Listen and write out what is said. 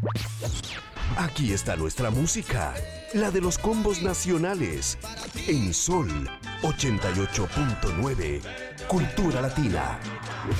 Aquí está nuestra música, la de los combos nacionales, en Sol 88.9, Cultura Latina.